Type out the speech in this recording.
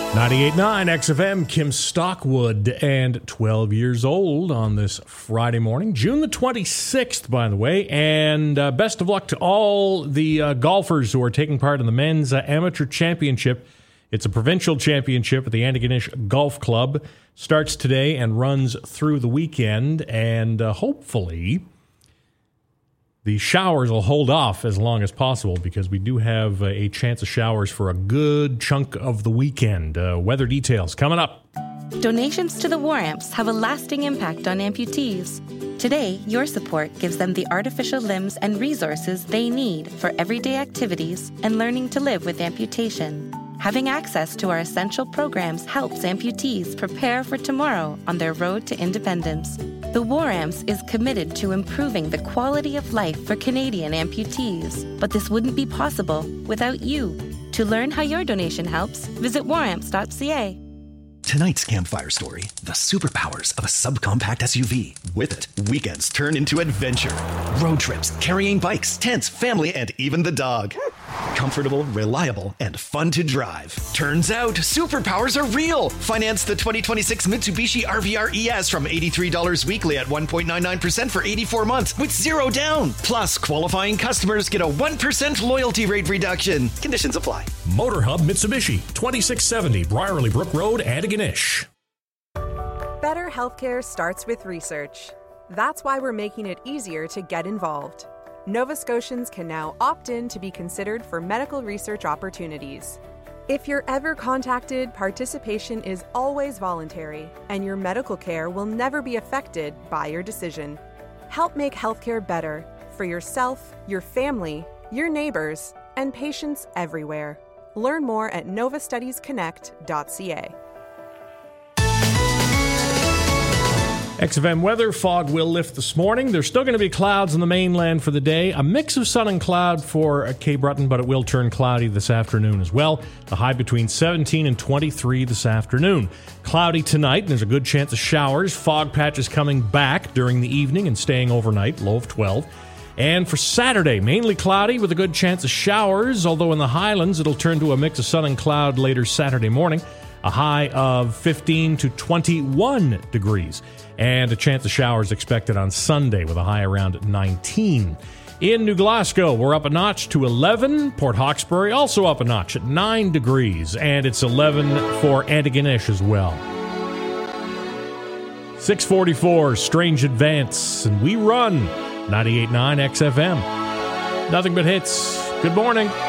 98.9 XFM, Kim Stockwood, and 12 years old on this Friday morning, June the 26th, by the way. And best of luck to all the golfers who are taking part in the men's amateur championship. It's a provincial championship at the Antigonish Golf Club. Starts today and runs through the weekend. And hopefully the showers will hold off as long as possible because we do have a chance of showers for a good chunk of the weekend. Weather details coming up. Donations to the War Amps have a lasting impact on amputees. Today, your support gives them the artificial limbs and resources they need for everyday activities and learning to live with amputation. Having access to our essential programs helps amputees prepare for tomorrow on their road to independence. The War Amps is committed to improving the quality of life for Canadian amputees, but this wouldn't be possible without you. To learn how your donation helps, visit waramps.ca. Tonight's campfire story, the superpowers of a subcompact SUV. With it, weekends turn into adventure. Road trips, carrying bikes, tents, family, and even the dog. Comfortable, reliable, and fun to drive. Turns out, superpowers are real. Finance the 2026 Mitsubishi RVR ES from $83 weekly at 1.99% for 84 months with zero down. Plus, qualifying customers get a 1% loyalty rate reduction. Conditions apply. Motorhub Mitsubishi, 2670 Brierley Brook Road, Antigonish. Better healthcare starts with research. That's why we're making it easier to get involved. Nova Scotians can now opt in to be considered for medical research opportunities. If you're ever contacted, participation is always voluntary, and your medical care will never be affected by your decision. Help make healthcare better for yourself, your family, your neighbors, and patients everywhere. Learn more at novastudiesconnect.ca. XFM weather, fog will lift this morning. There's still going to be clouds on the mainland for the day. A mix of sun and cloud for Cape Breton, but it will turn cloudy this afternoon as well. The high between 17 and 23 this afternoon. Cloudy tonight, and there's a good chance of showers. Fog patches coming back during the evening and staying overnight, low of 12. And for Saturday, mainly cloudy with a good chance of showers, although in the Highlands it'll turn to a mix of sun and cloud later Saturday morning. A high of 15 to 21 degrees. And a chance of showers expected on Sunday with a high around 19. In New Glasgow, we're up a notch to 11. Port Hawkesbury also up a notch at 9 degrees. And it's 11 for Antigonish as well. 644, Strange Advance. And we run 98.9 XFM. Nothing but hits. Good morning.